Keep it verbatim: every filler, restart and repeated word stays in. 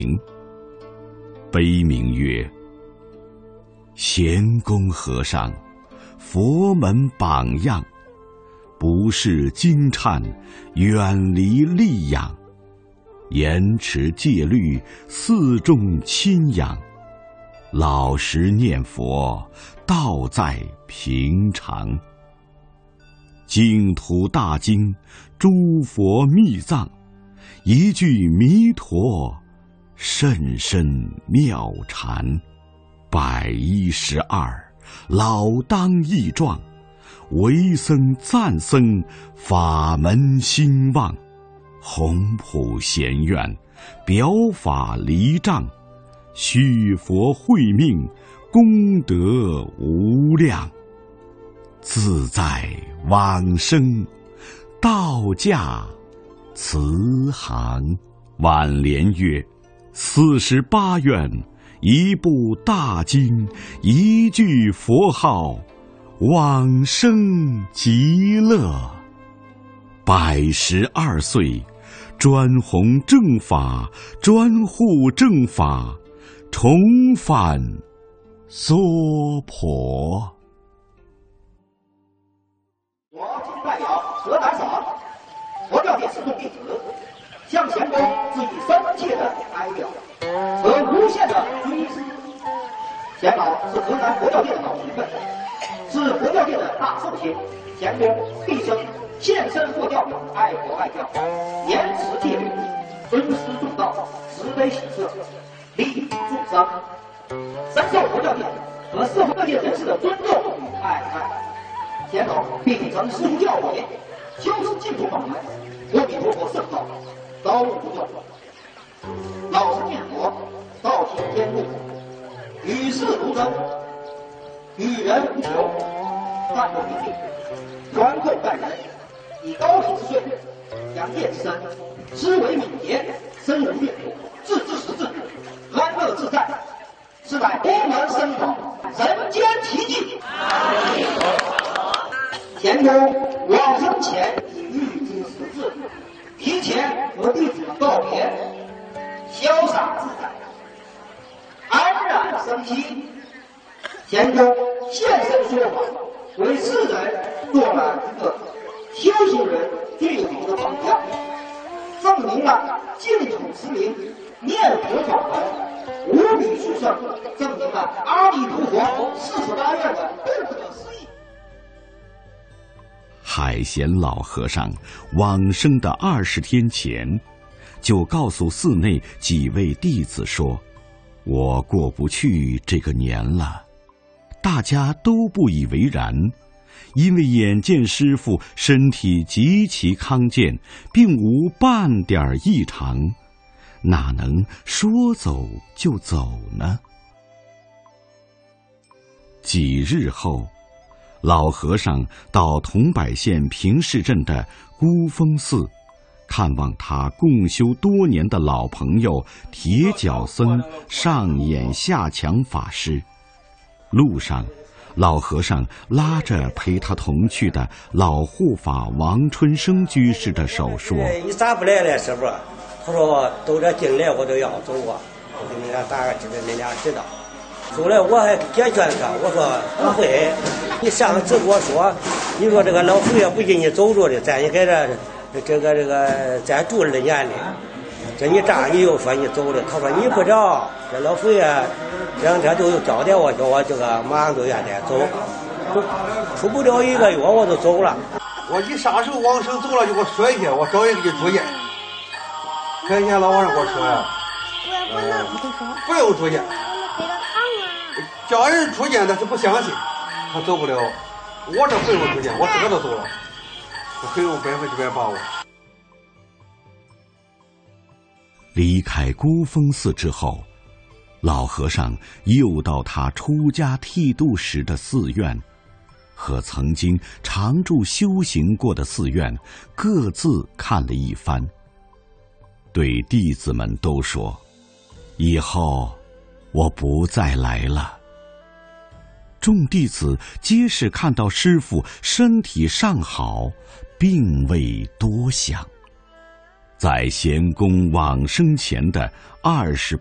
碑名曰：贤公和尚，佛门榜样，不是经忏，远离戾养，严持戒律，四众亲仰，老实念佛，道在平常。净土大经，诸佛密藏，一句弥陀，甚深妙禅。百一十二，老当益壮，为僧赞僧，法门兴旺。宏普贤愿，表法离障，续佛慧命，功德无量。自在往生，道驾慈航。挽联曰：四十八愿，一部大经，一句佛号，往生极乐。百十二岁，专弘正法，专护正法，重返娑婆。 我今代表河南省佛教界四众弟子，向贤公致以深切的哀悼和无限的尊师。贤老是河南佛教界的老前辈，是佛教界的大寿星。贤公毕生献身佛教，爱国爱教，严持戒律，尊师重道，慈悲喜舍，利益众生，深受佛教界和社会各界人士的尊重与爱戴。贤老秉承师父教诲，修持净土法门，阿弥陀佛圣道，高悟不断，老实念佛，道行天路，与世如真，与人无求，淡泊平静，宽厚待人，以高品之税，扬业之身，思维敏捷，深入阅读，自知识智，安乐自在，是乃功能深广，人间奇迹。贤公往生前已预知时至，提前和弟子们告别，潇洒自在，安然生息。贤公现身说法，为世人做了一个修行人最好的榜样，证明了净土持名、念佛法门无比殊胜，证明了阿弥陀佛四十八愿的不可思议。 海贤老和尚往生的二十天前，就告诉寺内几位弟子说：“我过不去这个年了。”大家都不以为然，因为眼见师父身体极其康健，并无半点异常，哪能说走就走呢？几日后，老和尚到桐柏县平市镇的孤峰寺，看望他共修多年的老朋友铁脚僧上演下强法师。路上，老和尚拉着陪他同去的老护法王春生居士的手说：“ 你咋不来了，师傅？”他说：“都这进来我都要走啊，我给你俩打个知道，你俩知道。”后来我还解劝他，我说不会，你上次跟我说，你说这个老佛爷不给你走着的，咱也给这这个这个咱住了年里，这你这样你又说你走了，他说你不知道，这老佛爷这两天都有交代我，叫我这个马上就愿意走，出不了一个月我就走了。 我你啥时候往生走了就给我说一下，我找人给你住院。开天老和尚跟我说呀，呃，不用住院。叫人出监他是不相信，他走不了。我这不用出监，我自个都走了，我很有百分之百把握。 离开孤峰寺之后，老和尚又到他出家剃度时的寺院，和曾经常住修行过的寺院各自看了一番，对弟子们都说：“以后我不再来了。”众弟子皆是看到师父身体尚好，并未多想。在贤公往生前的二十